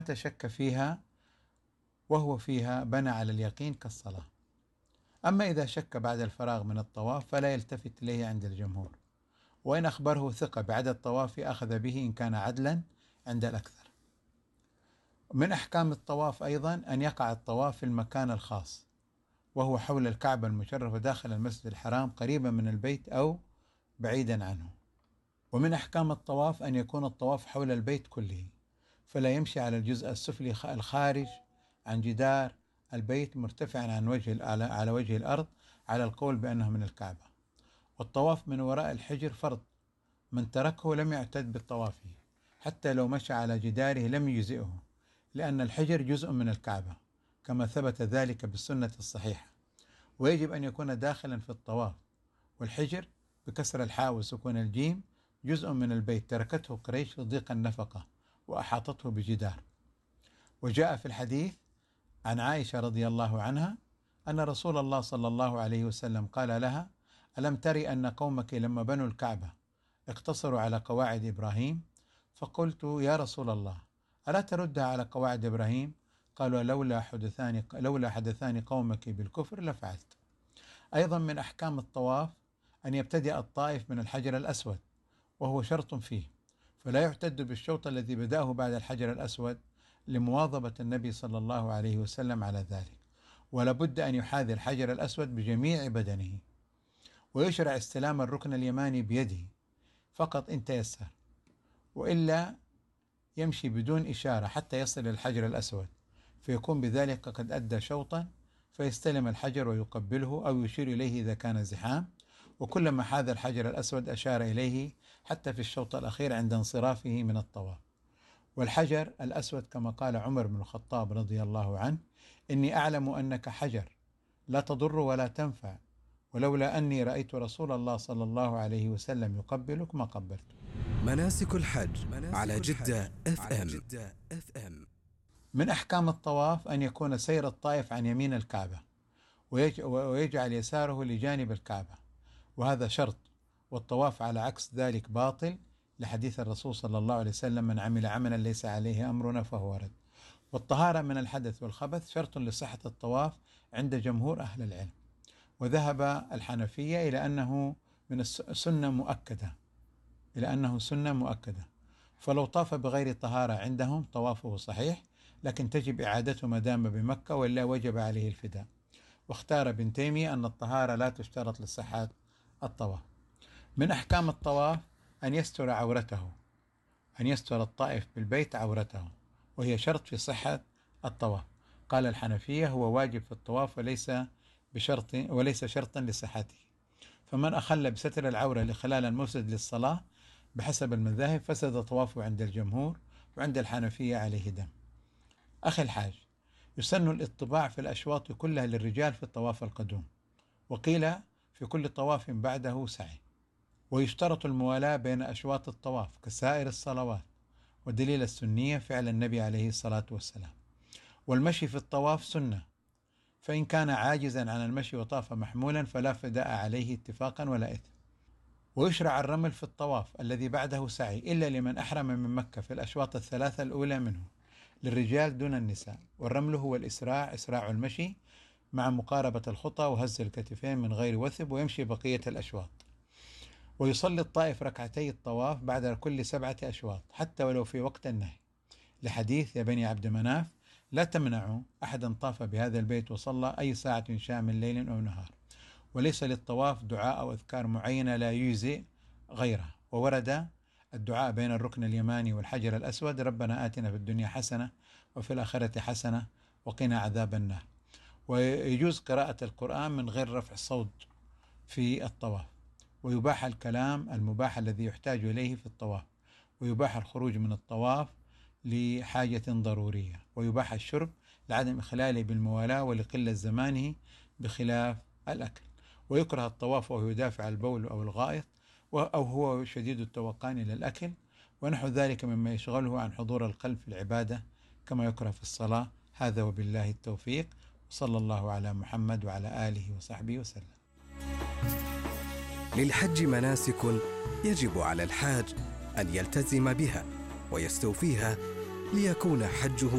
شك فيها وهو فيها بنى على اليقين كالصلاة. أما إذا شك بعد الفراغ من الطواف فلا يلتفت إليه عند الجمهور، وإن أخبره ثقة بعدد الطواف أخذ به إن كان عدلا عند الأكثر. من أحكام الطواف أيضا أن يقع الطواف في المكان الخاص، وهو حول الكعبة المشرفة داخل المسجد الحرام قريبا من البيت أو بعيدا عنه. ومن أحكام الطواف أن يكون الطواف حول البيت كله، فلا يمشي على الجزء السفلي الخارج عن جدار البيت مرتفعا عن على وجه الأرض على القول بأنه من الكعبة. والطواف من وراء الحجر فرض، من تركه لم يعتد بالطواف، حتى لو مشى على جداره لم يجزئه، لأن الحجر جزء من الكعبة كما ثبت ذلك بالسنة الصحيحة، ويجب أن يكون داخلا في الطواف. والحجر بكسر الحاء وسكون الجيم جزء من البيت تركته قريش لضيق النفقة وأحاطته بجدار. وجاء في الحديث عن عائشة رضي الله عنها أن رسول الله صلى الله عليه وسلم قال لها: ألم تري أن قومك لما بنوا الكعبة اقتصروا على قواعد إبراهيم؟ فقلت: يا رسول الله، ألا تردها على قواعد إبراهيم؟ قالوا: لولا حدثان قومك بالكفر لفعلت. أيضا من أحكام الطواف أن يبتدئ الطائف من الحجر الأسود، وهو شرط فيه، فلا يعتد بالشوط الذي بدأه بعد الحجر الأسود لمواظبة النبي صلى الله عليه وسلم على ذلك، ولا بد أن يحاذي الحجر الأسود بجميع بدنه. ويشرع استلام الركن اليماني بيده فقط إن تيسر، وإلا يمشي بدون إشارة حتى يصل الحجر الأسود، فيكون بذلك قد أدى شوطا، فيستلم الحجر ويقبله أو يشير إليه إذا كان زحام، وكلما حاذ الحجر الأسود أشار إليه حتى في الشوط الأخير عند انصرافه من الطواف. والحجر الأسود كما قال عمر بن الخطاب رضي الله عنه: إني أعلم أنك حجر لا تضر ولا تنفع، ولولا أني رأيت رسول الله صلى الله عليه وسلم يقبلك ما قبلته. مناسك الحج على جدة FM. من أحكام الطواف أن يكون سير الطائف عن يمين الكعبة ويجعل يساره لجانب الكعبة، وهذا شرط، والطواف على عكس ذلك باطل، لحديث الرسول صلى الله عليه وسلم: من عمل عملا ليس عليه أمرنا فهو رد. والطهارة من الحدث والخبث شرط لصحة الطواف عند جمهور أهل العلم، وذهب الحنفية إلى أنه من سنة مؤكدة، فلو طاف بغير طهارة عندهم طوافه صحيح، لكن تجب إعادته ما دام بمكة، وإلا وجب عليه الفداء. واختار ابن تيمية أن الطهارة لا تشترط لصحة الطواف. من أحكام الطواف أن يستر عورته، أن يستر الطائف بالبيت عورته، وهي شرط في صحة الطواف. قال الحنفية: هو واجب في الطواف وليس شرطا لصحته. فمن أخل بستر العورة لخلالا مفسد للصلاة بحسب المذاهب فسد طوافه عند الجمهور، وعند الحنفية عليه دم. أخي الحاج، يسن الاطباع في الأشواط كلها للرجال في الطواف القدوم، وقيل في كل طواف بعده سعي. ويشترط الموالاة بين أشواط الطواف كسائر الصلوات، ودليل السنية فعل النبي عليه الصلاة والسلام. والمشي في الطواف سنة، فإن كان عاجزا عن المشي وطاف محمولا فلا فداء عليه اتفاقا ولا إثم. ويشرع الرمل في الطواف الذي بعده سعي، إلا لمن أحرم من مكة في الأشواط الثلاثة الأولى منه، للرجال دون النساء. والرمل هو إسراع المشي مع مقاربة الخطى وهز الكتفين من غير وثب، ويمشي بقية الأشواط. ويصلي الطائف ركعتي الطواف بعد كل 7 أشواط حتى ولو في وقت النهي، لحديث: يا بني عبد مناف لا تمنعوا أحدا طاف بهذا البيت وصلى أي ساعة شاء من ليل أو نهار. وليس للطواف دعاء أو أذكار معينة لا يجزئ غيرها. وورد الدعاء بين الركن اليماني والحجر الأسود: ربنا آتنا في الدنيا حسنة وفي الآخرة حسنة وقنا عذاب النار. ويجوز قراءة القرآن من غير رفع الصوت في الطواف. ويباح الكلام المباح الذي يحتاج إليه في الطواف. ويباح الخروج من الطواف لحاجة ضرورية. ويباح الشرب لعدم إخلاله بالموالاة ولقلة زمانه بخلاف الأكل. ويكره الطواف وهو يدافع البول أو الغائط، أو هو شديد التوقان إلى الأكل ونحو ذلك مما يشغله عن حضور القلب في العبادة كما يكره في الصلاة. هذا وبالله التوفيق، وصلى الله على محمد وعلى آله وصحبه وسلم. للحج مناسك يجب على الحاج أن يلتزم بها ويستوفيها ليكون حجه